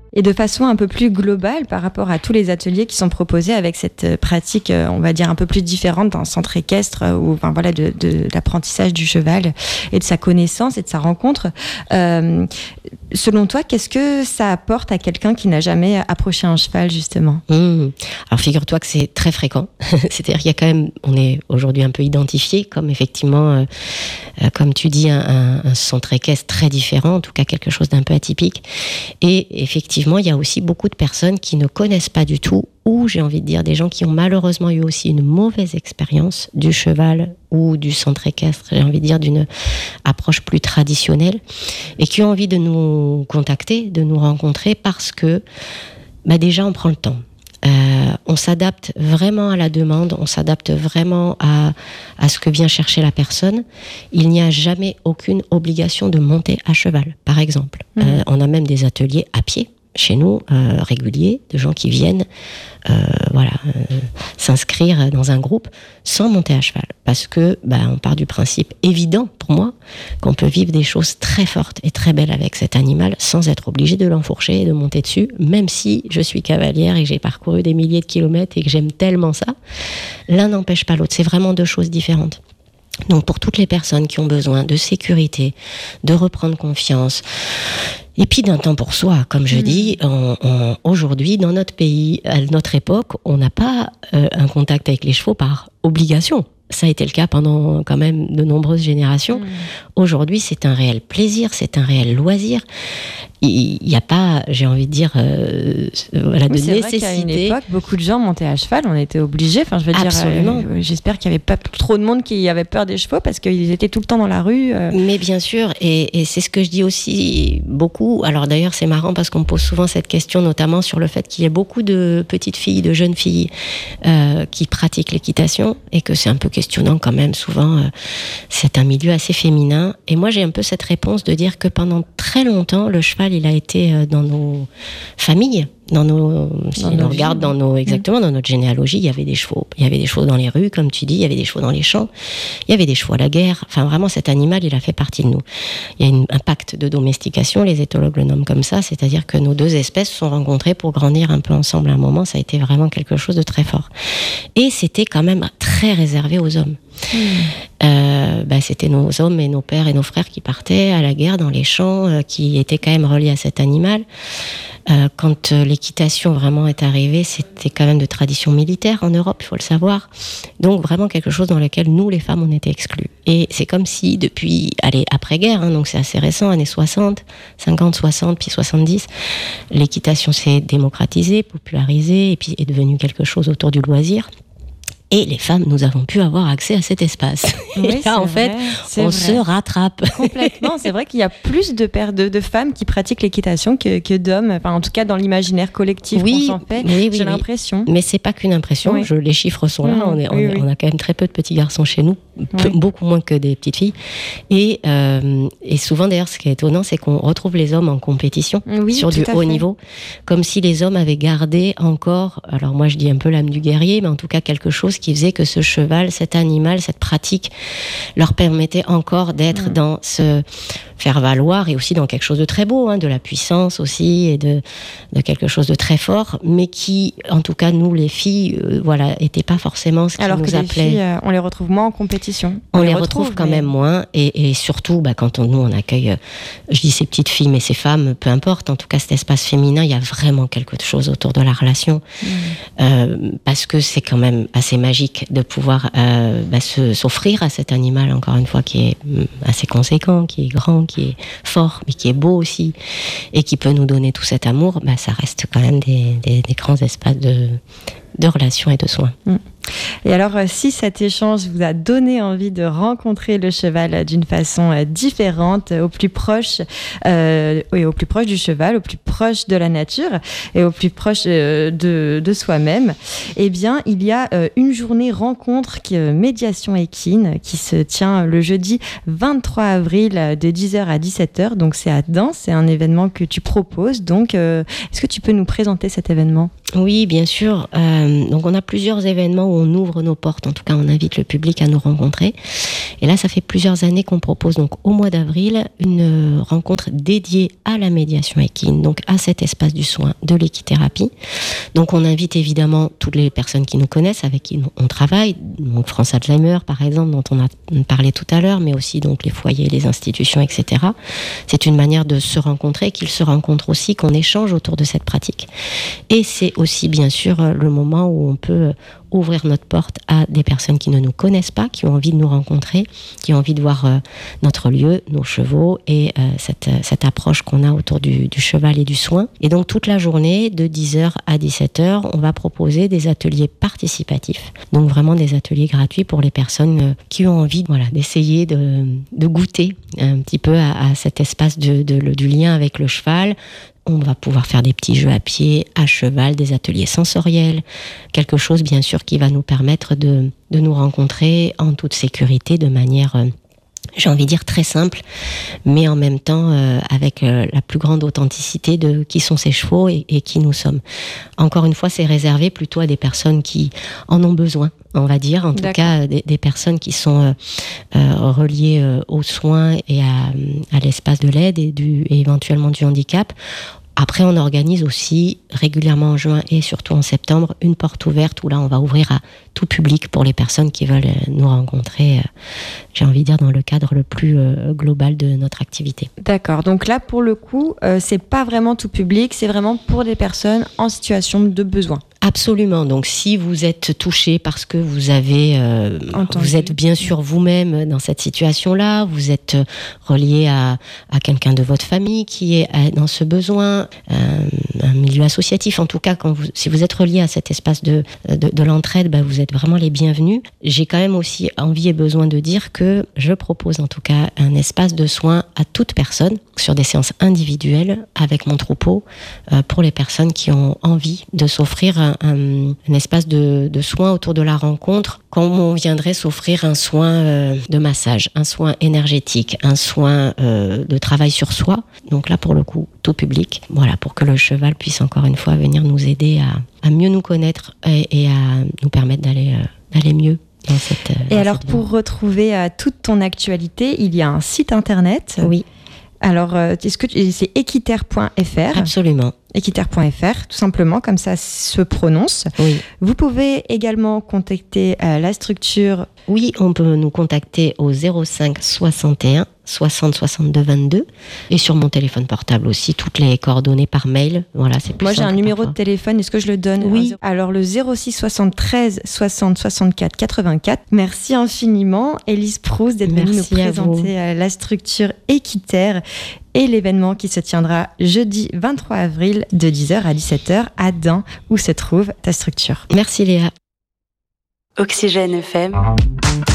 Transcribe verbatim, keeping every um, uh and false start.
Et de façon un peu plus globale par rapport à tous les ateliers qui sont proposés avec cette pratique, on va dire, un peu plus différente d'un centre équestre ou enfin, voilà, de, de l'apprentissage du cheval et de sa connaissance et de sa rencontre. Euh, selon toi, qu'est-ce que ça apporte à quelqu'un qui n'a jamais approché un cheval, justement ? Mmh. Alors, figure-toi que c'est très fréquent. C'est-à-dire qu'il y a quand même, on est aujourd'hui un peu identifié comme effectivement, euh, euh, comme tu dis, un, un, un centre équestre très différent, en tout cas quelque chose d'un peu atypique. Et effectivement, il y a aussi beaucoup de personnes qui ne connaissent pas du tout, ou j'ai envie de dire des gens qui ont malheureusement eu aussi une mauvaise expérience du cheval ou du centre équestre, j'ai envie de dire d'une approche plus traditionnelle, et qui ont envie de nous contacter, de nous rencontrer parce que bah déjà on prend le temps. Euh, on s'adapte vraiment à la demande, on s'adapte vraiment à, à ce que vient chercher la personne. Il n'y a jamais aucune obligation de monter à cheval, par exemple. Mmh. Euh, on a même des ateliers à pied chez nous, euh, réguliers, de gens qui viennent euh, voilà, euh, s'inscrire dans un groupe sans monter à cheval. Parce que bah, on part du principe évident pour moi qu'on peut vivre des choses très fortes et très belles avec cet animal sans être obligé de l'enfourcher et de monter dessus, même si je suis cavalière et que j'ai parcouru des milliers de kilomètres et que j'aime tellement ça. L'un n'empêche pas l'autre, c'est vraiment deux choses différentes. Donc pour toutes les personnes qui ont besoin de sécurité, de reprendre confiance, et puis d'un temps pour soi, comme je mmh. dis, on, on, aujourd'hui, dans notre pays, à notre époque, on n'a pas euh, un contact avec les chevaux par obligation. Ça a été le cas pendant quand même de nombreuses générations. Mmh. Aujourd'hui, c'est un réel plaisir, c'est un réel loisir. Il n'y a pas, j'ai envie de dire, euh, voilà, oui, de c'est nécessité. C'est vrai qu'à une époque, beaucoup de gens montaient à cheval, on était obligés. Enfin, je veux Absolument. dire, euh, j'espère qu'il n'y avait pas trop de monde qui avait peur des chevaux parce qu'ils étaient tout le temps dans la rue. Euh. Mais bien sûr, et, et c'est ce que je dis aussi beaucoup. Alors d'ailleurs, c'est marrant parce qu'on me pose souvent cette question, notamment sur le fait qu'il y a beaucoup de petites filles, de jeunes filles euh, qui pratiquent l'équitation et que c'est un peu questionnant quand même. Souvent, euh, c'est un milieu assez féminin. Et moi, j'ai un peu cette réponse de dire que pendant très longtemps, le cheval, il a été dans nos familles, dans nos, si dans on regarde dans nos, exactement, mmh. dans notre généalogie, il y avait des chevaux. Il y avait des chevaux dans les rues, comme tu dis, il y avait des chevaux dans les champs, il y avait des chevaux à la guerre. Enfin, vraiment, cet animal, il a fait partie de nous. Il y a une, un pacte de domestication, les éthologues le nomment comme ça, c'est-à-dire que nos deux espèces se sont rencontrées pour grandir un peu ensemble à un moment. Ça a été vraiment quelque chose de très fort. Et c'était quand même très réservé aux hommes. Mmh. Euh, bah, c'était nos hommes et nos pères et nos frères qui partaient à la guerre dans les champs, euh, qui étaient quand même reliés à cet animal. Euh, quand euh, l'équitation vraiment est arrivée, c'était quand même de tradition militaire en Europe, il faut le savoir. Donc vraiment quelque chose dans lequel nous, les femmes, on était exclus. Et c'est comme si depuis, allez, après-guerre, hein, donc c'est assez récent, années soixante, cinquante, soixante, puis soixante-dix, l'équitation s'est démocratisée, popularisée, et puis est devenue quelque chose autour du loisir. Et les femmes, nous avons pu avoir accès à cet espace. Oui, et là, en vrai, fait, on vrai. se rattrape. Complètement. C'est vrai qu'il y a plus de, pères, de, de femmes qui pratiquent l'équitation que, que d'hommes. Enfin, en tout cas, dans l'imaginaire collectif oui, qu'on s'en fait, oui, oui, j'ai oui. l'impression. Mais c'est pas qu'une impression. Oui. Je, les chiffres sont là. Mmh, on, est, on, oui, oui. on a quand même très peu de petits garçons chez nous, peu, oui. beaucoup moins que des petites filles. Et, euh, et souvent, d'ailleurs, ce qui est étonnant, c'est qu'on retrouve les hommes en compétition oui, sur du haut fait. niveau, comme si les hommes avaient gardé encore. Alors moi, je dis un peu l'âme du guerrier, mais en tout cas quelque chose qui faisait que ce cheval, cet animal, cette pratique leur permettait encore d'être mmh. dans ce faire valoir et aussi dans quelque chose de très beau, hein, de la puissance aussi et de, de quelque chose de très fort, mais qui, en tout cas, nous, les filles, euh, voilà, n'étaient pas forcément ce qui Alors nous que les appelait. Filles, euh, on les retrouve moins en compétition. On, on les, les retrouve, retrouve quand mais... même moins et, et surtout, bah, quand on, nous, on accueille, euh, je dis ces petites filles, mais ces femmes, peu importe, en tout cas, cet espace féminin, il y a vraiment quelque chose autour de la relation mmh. euh, parce que c'est quand même assez magique de pouvoir euh, bah, se, s'offrir à cet animal, encore une fois, qui est assez conséquent, qui est grand, qui est fort, mais qui est beau aussi, et qui peut nous donner tout cet amour, bah, ça reste quand même des, des, des grands espaces de, de relations et de soins. Mmh. Et alors, si cet échange vous a donné envie de rencontrer le cheval d'une façon différente, au plus proche, euh, oui, au plus proche du cheval, au plus proche de la nature et au plus proche de, de soi-même, eh bien, il y a une journée rencontre qui, médiation équine qui se tient le jeudi vingt-trois avril de dix heures à dix-sept heures. Donc, c'est à Dun, c'est un événement que tu proposes. Donc, euh, est-ce que tu peux nous présenter cet événement ? Oui, bien sûr. Euh, Euh, donc on a plusieurs événements où on ouvre nos portes, en tout cas on invite le public à nous rencontrer. Et là ça fait plusieurs années qu'on propose donc au mois d'avril une rencontre dédiée à la médiation équine, donc à cet espace du soin de l'équithérapie. Donc on invite évidemment toutes les personnes qui nous connaissent, avec qui on travaille, donc France Alzheimer par exemple, dont on a parlé tout à l'heure, mais aussi donc les foyers, les institutions, et cetera. C'est une manière de se rencontrer, qu'ils se rencontrent aussi, qu'on échange autour de cette pratique. Et c'est aussi bien sûr le moment où on peut ouvrir notre porte à des personnes qui ne nous connaissent pas, qui ont envie de nous rencontrer, qui ont envie de voir euh, notre lieu, nos chevaux et euh, cette, cette approche qu'on a autour du, du cheval et du soin. Et donc toute la journée, de dix heures à dix-sept heures, on va proposer des ateliers participatifs. Donc vraiment des ateliers gratuits pour les personnes euh, qui ont envie voilà, d'essayer de, de goûter un petit peu à, à cet espace de, de, de, du lien avec le cheval. On va pouvoir faire des petits jeux à pied, à cheval, des ateliers sensoriels, quelque chose bien sûr qui va nous permettre de, de nous rencontrer en toute sécurité, de manière, euh, j'ai envie de dire très simple, mais en même temps euh, avec euh, la plus grande authenticité de qui sont ces chevaux et, et qui nous sommes. Encore une fois, c'est réservé plutôt à des personnes qui en ont besoin, on va dire, en tout D'accord. cas des, des personnes qui sont euh, euh, reliées euh, aux soins et à, à l'espace de l'aide et, du, et éventuellement du handicap. Après, on organise aussi régulièrement en juin et surtout en septembre une porte ouverte où là, on va ouvrir à tout public pour les personnes qui veulent nous rencontrer, euh, j'ai envie de dire, dans le cadre le plus euh, global de notre activité. D'accord. Donc là, pour le coup, euh, c'est pas vraiment tout public, c'est vraiment pour des personnes en situation de besoin. Absolument. Donc, si vous êtes touché parce que vous avez, euh, vous êtes bien sûr vous-même dans cette situation-là, vous êtes relié à, à quelqu'un de votre famille qui est dans ce besoin, euh, un milieu associatif. En tout cas, quand vous, si vous êtes relié à cet espace de, de, de l'entraide, bah, vous êtes vraiment les bienvenus. J'ai quand même aussi envie et besoin de dire que je propose en tout cas un espace de soins à toute personne sur des séances individuelles avec mon troupeau euh, pour les personnes qui ont envie de s'offrir un, un, un espace de, de soins autour de la rencontre, comme on viendrait s'offrir un soin euh, de massage, un soin énergétique, un soin euh, de travail sur soi. Donc là, pour le coup, tout public. Voilà, pour que le cheval puisse encore une fois venir nous aider à, à mieux nous connaître et, et à nous permettre d'aller, euh, d'aller mieux. Dans cette, et dans alors, pour retrouver euh, toute ton actualité, il y a un site internet. Oui. Alors, euh, est-ce que tu, c'est équiterre point f r? Absolument. équiterre point f r, tout simplement, comme ça se prononce. Oui. Vous pouvez également contacter euh, la structure. Oui, on peut nous contacter au zéro cinq soixante et un soixante soixante-deux vingt-deux et sur mon téléphone portable aussi, toutes les coordonnées par mail. Voilà, c'est plus Moi, j'ai un numéro parfois. de téléphone. Est-ce que je le donne? Oui. Alors, le zéro six soixante-treize soixante soixante-quatre quatre-vingt-quatre. Merci infiniment, Élise Proust, d'être venue nous présenter la structure Équiterre et l'événement qui se tiendra jeudi vingt-trois avril de dix heures à dix-sept heures à Dain, où se trouve ta structure. Merci Léa. Oxygène F M.